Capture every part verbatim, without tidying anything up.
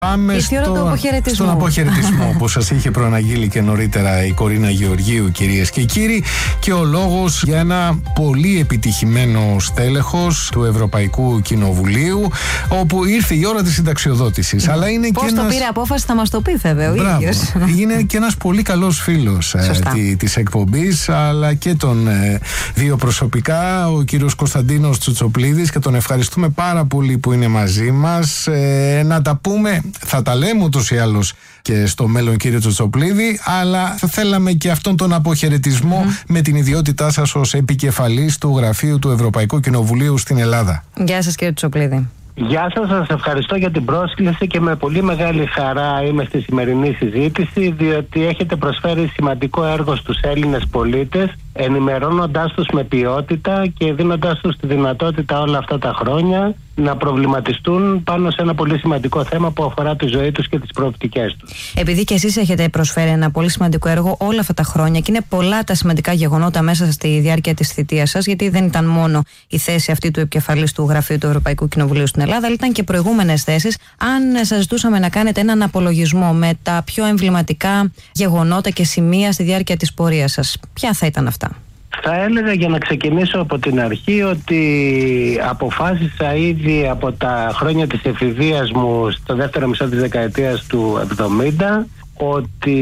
Πάμε στο, στον αποχαιρετισμό που σας είχε προαναγγείλει και νωρίτερα η Κορίνα Γεωργίου, κυρίες και κύριοι, και ο λόγος για ένα πολύ επιτυχημένο στέλεχος του Ευρωπαϊκού Κοινοβουλίου, όπου ήρθε η ώρα της συνταξιοδότησης. Αλλά είναι Πώς και το ένας... πήρε απόφαση θα μας το πει βέβαια ο ίδιος. Είναι και ένας πολύ καλός φίλος ε, της εκπομπής, αλλά και τον ε, δύο προσωπικά, ο κύριος Κωνσταντίνος Τσουτσοπλίδης, και τον ευχαριστούμε πάρα πολύ που είναι μαζί μας. Ε, να τα πούμε, θα τα λέμε ούτως ή άλλως και στο μέλλον, κύριε Τσουτσοπλίδη, αλλά θα θέλαμε και αυτόν τον αποχαιρετισμό mm. με την ιδιότητά σας ως επικεφαλής του Γραφείου του Ευρωπαϊκού Κοινοβουλίου στην Ελλάδα. Γεια σας, κύριε Τσουτσοπλίδη. Γεια σας, σας ευχαριστώ για την πρόσκληση και με πολύ μεγάλη χαρά είμαι στη σημερινή συζήτηση, διότι έχετε προσφέρει σημαντικό έργο στους Έλληνες πολίτες, ενημερώνοντάς τους με ποιότητα και δίνοντάς τους τη δυνατότητα όλα αυτά τα χρόνια να προβληματιστούν πάνω σε ένα πολύ σημαντικό θέμα που αφορά τη ζωή τους και τις προοπτικές τους. Επειδή και εσείς έχετε προσφέρει ένα πολύ σημαντικό έργο όλα αυτά τα χρόνια και είναι πολλά τα σημαντικά γεγονότα μέσα στη διάρκεια της θητείας σας, γιατί δεν ήταν μόνο η θέση αυτή του επικεφαλής του Γραφείου του Ευρωπαϊκού Κοινοβουλίου στην Ελλάδα, αλλά ήταν και προηγούμενες θέσεις. Αν σας ζητούσαμε να κάνετε έναν απολογισμό με τα πιο εμβληματικά γεγονότα και σημεία στη διάρκεια της πορείας σας, ποια θα ήταν αυτά? Θα έλεγα, για να ξεκινήσω από την αρχή, ότι αποφάσισα ήδη από τα χρόνια της εφηβείας μου, στο δεύτερο μισό της δεκαετίας του εβδομήντα, ότι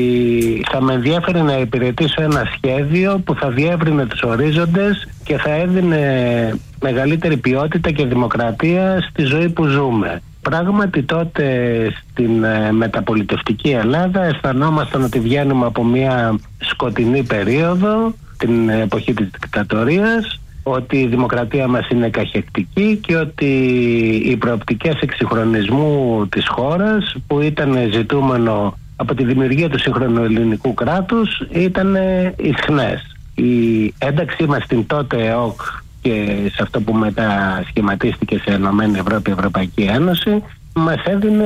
θα με ενδιαφέρει να υπηρετήσω ένα σχέδιο που θα διεύρυνε τους ορίζοντες και θα έδινε μεγαλύτερη ποιότητα και δημοκρατία στη ζωή που ζούμε. Πράγματι τότε στην ε, μεταπολιτευτική Ελλάδα αισθανόμασταν ότι βγαίνουμε από μια σκοτεινή περίοδο, την εποχή της δικτατορίας, ότι η δημοκρατία μας είναι καχεκτική και ότι οι προοπτικές εξυγχρονισμού της χώρας, που ήταν ζητούμενο από τη δημιουργία του σύγχρονου ελληνικού κράτους, ήταν ισχνές. Η ένταξή μας στην τότε ΕΟΚ και σε αυτό που μετά σχηματίστηκε σε Ενωμένη Ευρώπη, Ευρωπαϊκή Ένωση, μας έδινε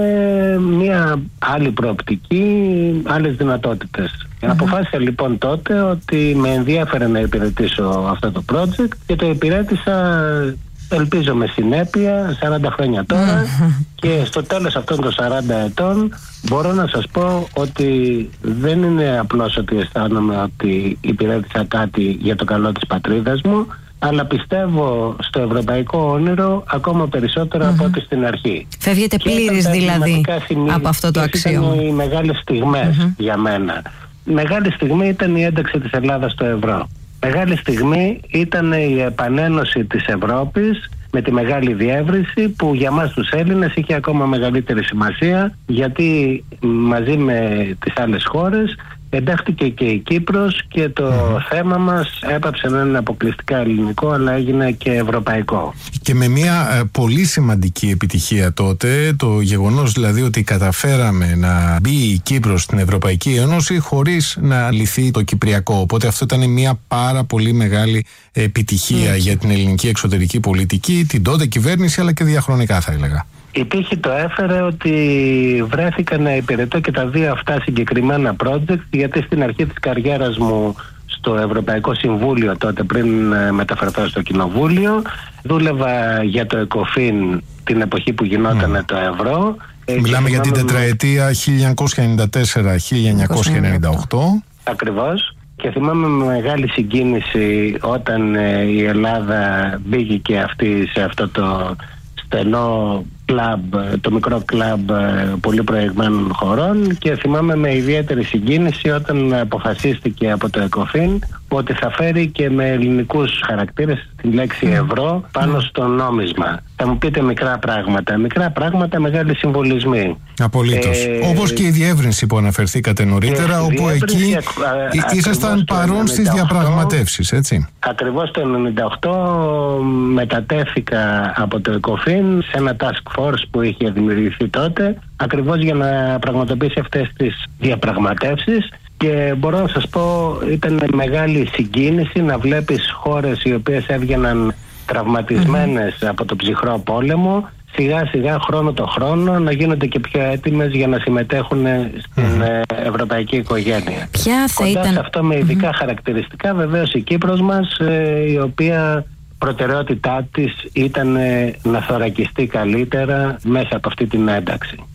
μια άλλη προοπτική, άλλες δυνατότητες. Mm-hmm. Αποφάσισα λοιπόν τότε ότι με ενδιέφερε να υπηρετήσω αυτό το project και το υπηρέτησα, ελπίζω με συνέπεια, σαράντα χρόνια τώρα. Mm-hmm. Και στο τέλος αυτών των σαράντα ετών μπορώ να σας πω ότι δεν είναι απλώς ότι αισθάνομαι ότι υπηρέτησα κάτι για το καλό της πατρίδας μου, αλλά πιστεύω στο ευρωπαϊκό όνειρο ακόμα περισσότερο mm-hmm. από ό,τι στην αρχή. Φεύγετε πλήρης δηλαδή από αυτό το αξίωμα. Ήταν οι μεγάλες στιγμές mm-hmm. για μένα. Μεγάλη στιγμή ήταν η ένταξη της Ελλάδας στο ευρώ. Μεγάλη στιγμή ήταν η επανένωση της Ευρώπης με τη μεγάλη διεύρυνση, που για μας τους Έλληνες είχε ακόμα μεγαλύτερη σημασία, γιατί μαζί με τις άλλες χώρες εντάχθηκε και η Κύπρος και το mm. θέμα μας έπαψε να είναι αποκλειστικά ελληνικό, αλλά έγινε και ευρωπαϊκό. Και με μια ε, πολύ σημαντική επιτυχία τότε, το γεγονός δηλαδή ότι καταφέραμε να μπει η Κύπρος στην Ευρωπαϊκή Ένωση χωρίς να λυθεί το Κυπριακό. Οπότε αυτό ήταν μια πάρα πολύ μεγάλη επιτυχία mm. για την ελληνική εξωτερική πολιτική, την τότε κυβέρνηση, αλλά και διαχρονικά θα έλεγα. Η τύχη το έφερε ότι βρέθηκα να υπηρετώ και τα δύο αυτά συγκεκριμένα project, γιατί στην αρχή της καριέρας μου στο Ευρωπαϊκό Συμβούλιο, τότε πριν μεταφερθώ στο Κοινοβούλιο, δούλευα για το ΕΚΟΦΗΝ την εποχή που γινόταν mm. το ευρώ. Μιλάμε για την τετραετία χίλια εννιακόσια ενενήντα τέσσερα χίλια εννιακόσια ενενήντα οκτώ. Ακριβώς. Και θυμάμαι με μεγάλη συγκίνηση όταν η Ελλάδα μπήκε και αυτή σε αυτό το στενό κλαμπ, το μικρό κλαμπ πολύ προηγμένων χωρών, και θυμάμαι με ιδιαίτερη συγκίνηση όταν αποφασίστηκε από το ΕΚΟΦΗΝ ότι θα φέρει και με ελληνικούς χαρακτήρες τη λέξη ευρώ πάνω στο νόμισμα. Θα μου πείτε μικρά πράγματα. Μικρά πράγματα, μεγάλοι συμβολισμοί. Απολύτως. Ε, Όπως και η διεύρυνση που αναφερθήκατε νωρίτερα, όπου εκεί ήσασταν παρόν στις διαπραγματεύσεις, έτσι. Ακριβώς το ενενήντα οκτώ μετατέθηκα από το ΕΚΟΦΗΝ σε ένα task force που είχε δημιουργηθεί τότε, ακριβώς για να πραγματοποιήσει αυτές τις διαπραγματεύσεις. Και μπορώ να σας πω, ήταν μεγάλη συγκίνηση να βλέπεις χώρες οι οποίες έβγαιναν τραυματισμένες mm-hmm. από το ψυχρό πόλεμο, σιγά σιγά χρόνο το χρόνο να γίνονται και πιο έτοιμες για να συμμετέχουν στην mm-hmm. ευρωπαϊκή οικογένεια. Ποια θα Κοντά ήταν... σε αυτό με ειδικά mm-hmm. χαρακτηριστικά βεβαίως η Κύπρος μας, η οποία προτεραιότητά της ήταν να θωρακιστεί καλύτερα μέσα από αυτή την ένταξη.